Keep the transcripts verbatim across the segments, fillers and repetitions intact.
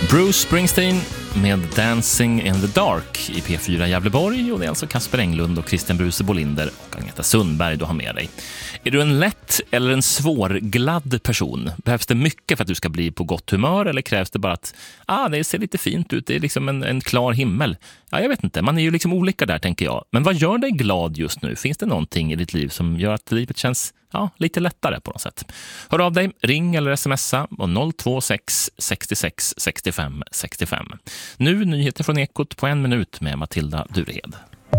Bruce Springsteen med Dancing in the Dark i P fyra Gävleborg, och det är alltså Kasper Englund och Christian Bruse Bolinder och Agneta Sundberg du har med dig. Är du en lätt eller en svårgladd person? Behövs det mycket för att du ska bli på gott humör, eller krävs det bara att ah, det ser lite fint ut, det är liksom en, en klar himmel? Ja, jag vet inte, man är ju liksom olika där, tänker jag. Men vad gör dig glad just nu? Finns det någonting i ditt liv som gör att livet känns ja, lite lättare på något sätt? Hör av dig, ring eller smsa på noll två sex sextiosex sextiofem sextiofem. Nu nyheter från Ekot på en minut med Matilda Durehed.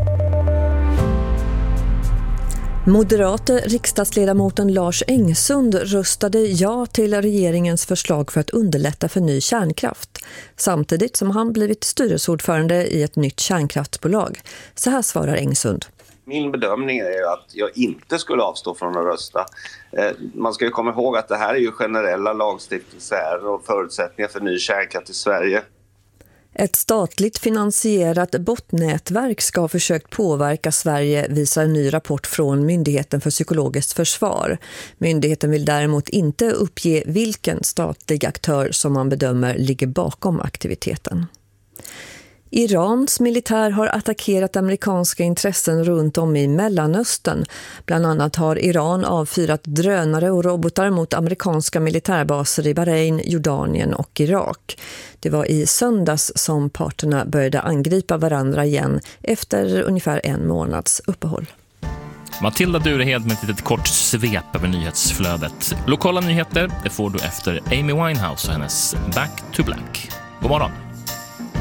Moderata riksdagsledamoten Lars Engsund röstade ja till regeringens förslag för att underlätta för ny kärnkraft, samtidigt som han blivit styrelseordförande i ett nytt kärnkraftsbolag. Så här svarar Engsund. Min bedömning är att jag inte skulle avstå från att rösta. Man ska ju komma ihåg att det här är ju generella lagstiftningar och förutsättningar för ny kärnkraft i Sverige. Ett statligt finansierat botnätverk ska ha försökt påverka Sverige, visar en ny rapport från Myndigheten för psykologiskt försvar. Myndigheten vill däremot inte uppge vilken statlig aktör som man bedömer ligger bakom aktiviteten. Irans militär har attackerat amerikanska intressen runt om i Mellanöstern. Bland annat har Iran avfyrat drönare och robotar mot amerikanska militärbaser i Bahrain, Jordanien och Irak. Det var i söndags som parterna började angripa varandra igen efter ungefär en månads uppehåll. Matilda Durehed med ett litet kort svep över nyhetsflödet. Lokala nyheter det får du efter Amy Winehouse och hennes Back to Black. God morgon!